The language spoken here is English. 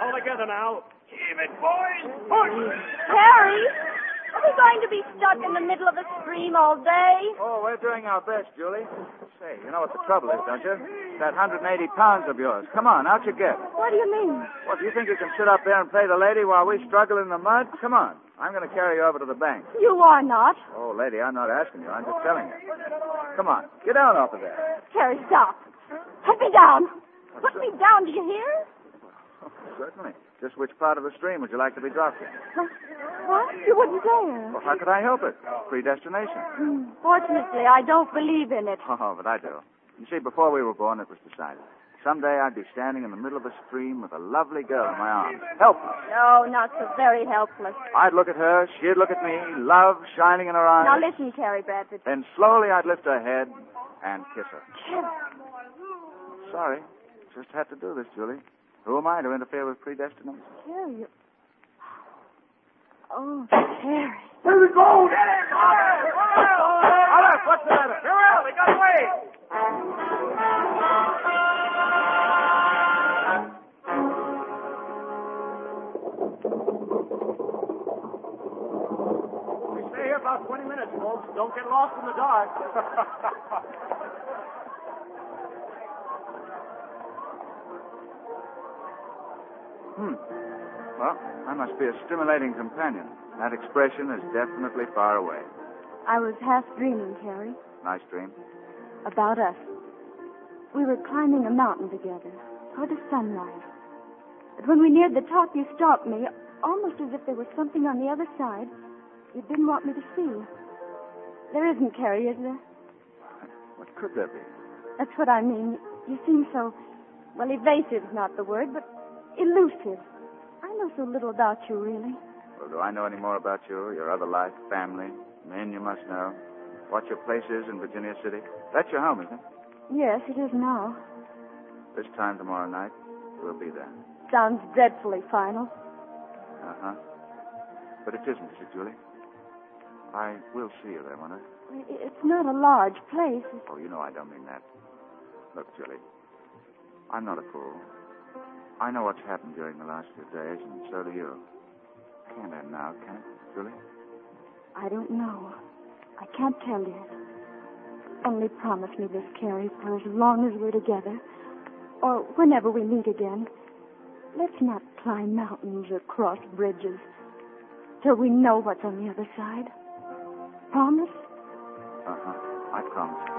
All together now. Keep it, boys. Push. Harry, are we going to be stuck in the middle of the stream all day? Oh, we're doing our best, Julie. Say, you know what the trouble is, don't you? That 180 pounds of yours. Come on, out you get. What do you mean? What, do you think you can sit up there and play the lady while we struggle in the mud? Come on. I'm going to carry you over to the bank. You are not. Oh, lady, I'm not asking you. I'm just telling you. Come on. Get down off of there. Harry, stop. Put me down. Put me down, do you hear? Oh, certainly. Just which part of the stream would you like to be dropped in? What? You wouldn't dare. Well, how could I help it? Predestination. Fortunately, I don't believe in it. Oh, but I do. You see, before we were born, it was decided. Someday I'd be standing in the middle of a stream with a lovely girl in my arms. Helpless. No, not so very helpless. I'd look at her, she'd look at me, love shining in her eyes. Now listen, Terry Bradford. Then slowly I'd lift her head and kiss her. Sorry. Just had to do this, Julie. Who am I to interfere with predestination? Terry, Oh, Terry. Here we go. Get him. Alice, what's the matter? Farewell, they got away. We stay here about 20 minutes, folks. Don't get lost in the dark. Well, I must be a stimulating companion. That expression is definitely far away. I was half dreaming, Terry, Nice dream. about us. We were climbing a mountain together toward the sunrise. But when we neared the top, you stopped me, almost as if there was something on the other side you didn't want me to see. There isn't, Terry, is there? What could there be? That's what I mean. You seem so, well, evasive's not the word, but elusive. I know so little about you, really. Well, do I know any more about you, your other life, family, men you must know, what your place is in Virginia City? That's your home, isn't it? Yes, it is now. This time tomorrow night, we'll be there. Sounds dreadfully final. Uh-huh. But it isn't, is it, Julie? I will see you there, won't I? It's not a large place. Oh, you know I don't mean that. Look, Julie, I'm not a fool. I know what's happened during the last few days, and so do you. Can't end now, can it, Julie? I don't know. I can't tell you. Only promise me this, Carrie, for as long as we're together, or whenever we meet again. Let's not climb mountains or cross bridges till we know what's on the other side. Promise? Uh-huh. I promise.